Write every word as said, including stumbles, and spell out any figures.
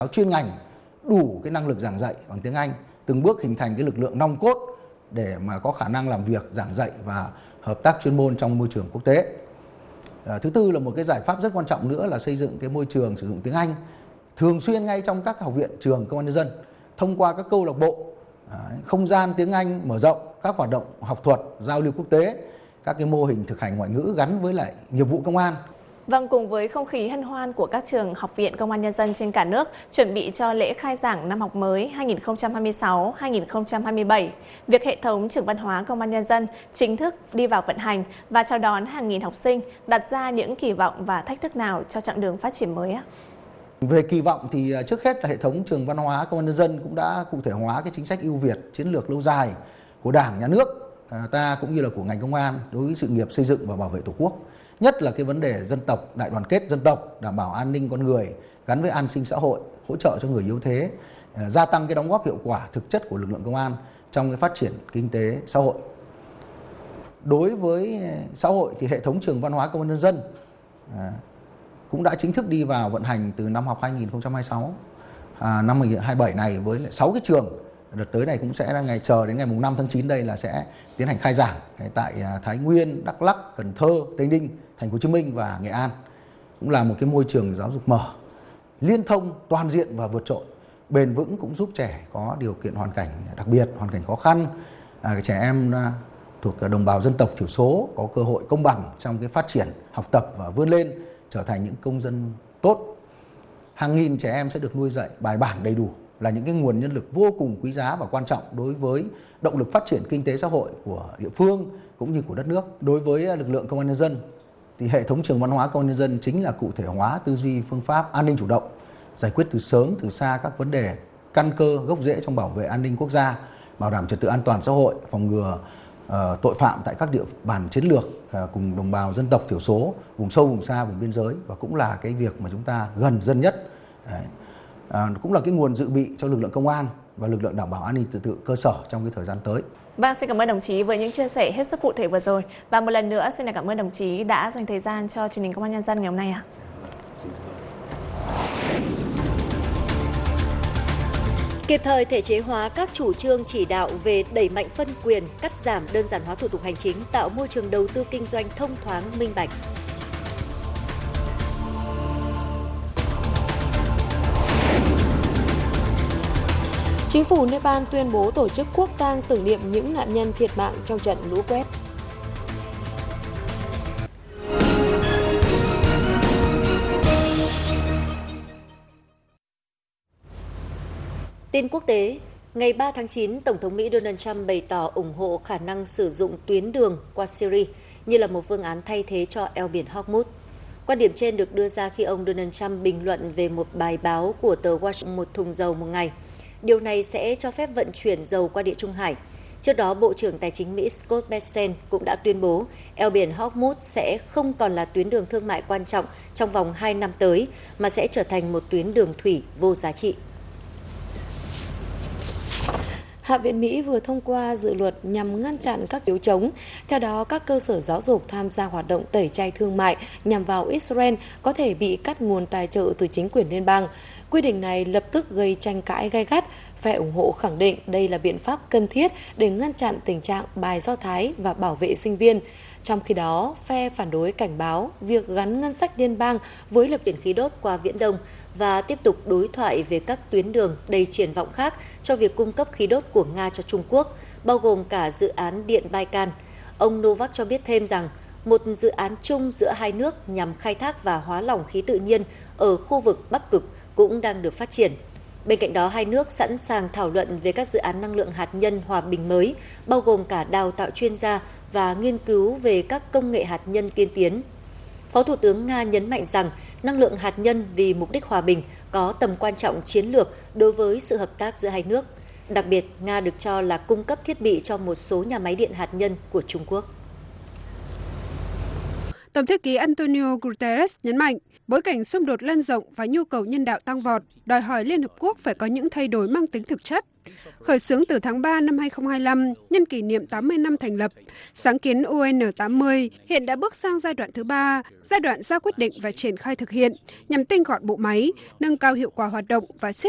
chuyên ngành đủ cái năng lực giảng dạy bằng tiếng Anh, từng bước hình thành cái lực lượng nòng cốt để mà có khả năng làm việc, giảng dạy và hợp tác chuyên môn trong môi trường quốc tế. À, thứ tư là một cái giải pháp rất quan trọng nữa là xây dựng cái môi trường sử dụng tiếng Anh thường xuyên ngay trong các học viện trường công an nhân dân thông qua các câu lạc bộ, à, không gian tiếng Anh mở rộng, các hoạt động học thuật, giao lưu quốc tế, các cái mô hình thực hành ngoại ngữ gắn với lại nghiệp vụ công an. Vâng, cùng với không khí hân hoan của các trường học viện công an nhân dân trên cả nước chuẩn bị cho lễ khai giảng năm học mới hai nghìn không trăm hai mươi sáu hai nghìn không trăm hai mươi bảy, việc hệ thống trường văn hóa công an nhân dân chính thức đi vào vận hành và chào đón hàng nghìn học sinh đặt ra những kỳ vọng và thách thức nào cho chặng đường phát triển mới ạ? Về kỳ vọng thì trước hết là hệ thống trường văn hóa công an nhân dân cũng đã cụ thể hóa cái chính sách ưu việt chiến lược lâu dài của Đảng, Nhà nước ta cũng như là của ngành công an đối với sự nghiệp xây dựng và bảo vệ Tổ quốc. Nhất là cái vấn đề dân tộc, đại đoàn kết dân tộc, đảm bảo an ninh con người gắn với an sinh xã hội, hỗ trợ cho người yếu thế, gia tăng cái đóng góp hiệu quả thực chất của lực lượng công an trong cái phát triển kinh tế xã hội. Đối với xã hội thì hệ thống trường văn hóa công an nhân dân cũng đã chính thức đi vào vận hành từ năm học hai nghìn không trăm hai mươi sáu à, năm hai nghìn không trăm hai mươi bảy này với sáu cái trường. Đợt tới này cũng sẽ là ngày chờ đến ngày mùng năm tháng chín đây là sẽ tiến hành khai giảng tại Thái Nguyên, Đắk Lắk, Cần Thơ, Tây Ninh, Thành phố Hồ Chí Minh và Nghệ An. Cũng là một cái môi trường giáo dục mở, liên thông, toàn diện và vượt trội, bền vững, cũng giúp trẻ có điều kiện hoàn cảnh đặc biệt, hoàn cảnh khó khăn, à, trẻ em thuộc đồng bào dân tộc thiểu số có cơ hội công bằng trong cái phát triển, học tập và vươn lên trở thành những công dân tốt. Hàng nghìn trẻ em sẽ được nuôi dạy bài bản đầy đủ, là những cái nguồn nhân lực vô cùng quý giá và quan trọng đối với động lực phát triển kinh tế xã hội của địa phương cũng như của đất nước. Đối với lực lượng công an nhân dân thì hệ thống trường văn hóa công an nhân dân chính là cụ thể hóa tư duy phương pháp an ninh chủ động, giải quyết từ sớm từ xa các vấn đề căn cơ gốc rễ trong bảo vệ an ninh quốc gia, bảo đảm trật tự an toàn xã hội, phòng ngừa uh, tội phạm tại các địa bàn chiến lược uh, cùng đồng bào dân tộc thiểu số, vùng sâu vùng xa, vùng biên giới, và cũng là cái việc mà chúng ta gần dân nhất. Đấy. À, cũng là cái nguồn dự bị cho lực lượng công an và lực lượng đảm bảo an ninh trật tự cơ sở trong cái thời gian tới. Vâng, xin cảm ơn đồng chí với những chia sẻ hết sức cụ thể vừa rồi. Và một lần nữa xin cảm ơn đồng chí đã dành thời gian cho truyền hình Công an Nhân dân ngày hôm nay ạ. Kịp thời thể chế hóa các chủ trương chỉ đạo về đẩy mạnh phân quyền, cắt giảm đơn giản hóa thủ tục hành chính, tạo môi trường đầu tư kinh doanh thông thoáng, minh bạch. Chính phủ Nepal tuyên bố tổ chức quốc tang tưởng niệm những nạn nhân thiệt mạng trong trận lũ quét. Tin quốc tế, ngày ba tháng chín, Tổng thống Mỹ Donald Trump bày tỏ ủng hộ khả năng sử dụng tuyến đường qua Syria như là một phương án thay thế cho eo biển Hormuz. Quan điểm trên được đưa ra khi ông Donald Trump bình luận về một bài báo của tờ Washington một thùng dầu một ngày. Điều này sẽ cho phép vận chuyển dầu qua Địa Trung Hải. Trước đó, Bộ trưởng Tài chính Mỹ Scott Bessent cũng đã tuyên bố eo biển Hormuz sẽ không còn là tuyến đường thương mại quan trọng trong vòng hai năm tới, mà sẽ trở thành một tuyến đường thủy vô giá trị. Hạ viện Mỹ vừa thông qua dự luật nhằm ngăn chặn các chiếu trống. Theo đó, các cơ sở giáo dục tham gia hoạt động tẩy chay thương mại nhằm vào Israel có thể bị cắt nguồn tài trợ từ chính quyền liên bang. Quy định này lập tức gây tranh cãi gay gắt. Phe ủng hộ khẳng định đây là biện pháp cần thiết để ngăn chặn tình trạng bài Do Thái và bảo vệ sinh viên. Trong khi đó, phe phản đối cảnh báo việc gắn ngân sách liên bang với lập điện khí đốt qua Viễn Đông và tiếp tục đối thoại về các tuyến đường đầy triển vọng khác cho việc cung cấp khí đốt của Nga cho Trung Quốc, bao gồm cả dự án điện Baikal. Ông Novak cho biết thêm rằng một dự án chung giữa hai nước nhằm khai thác và hóa lỏng khí tự nhiên ở khu vực Bắc Cực cũng đang được phát triển. Bên cạnh đó, hai nước sẵn sàng thảo luận về các dự án năng lượng hạt nhân hòa bình mới, bao gồm cả đào tạo chuyên gia và nghiên cứu về các công nghệ hạt nhân tiên tiến. Phó Thủ tướng Nga nhấn mạnh rằng năng lượng hạt nhân vì mục đích hòa bình có tầm quan trọng chiến lược đối với sự hợp tác giữa hai nước. Đặc biệt, Nga được cho là cung cấp thiết bị cho một số nhà máy điện hạt nhân của Trung Quốc. Tổng thư ký Antonio Guterres nhấn mạnh, Bối cảnh xung đột lan rộng và nhu cầu nhân đạo tăng vọt, đòi hỏi Liên Hợp Quốc phải có những thay đổi mang tính thực chất. Khởi xướng từ tháng ba năm hai không hai lăm, nhân kỷ niệm tám mươi năm thành lập, sáng kiến U N tám mươi hiện đã bước sang giai đoạn thứ ba, giai đoạn ra quyết định và triển khai thực hiện, nhằm tinh gọn bộ máy, nâng cao hiệu quả hoạt động và siết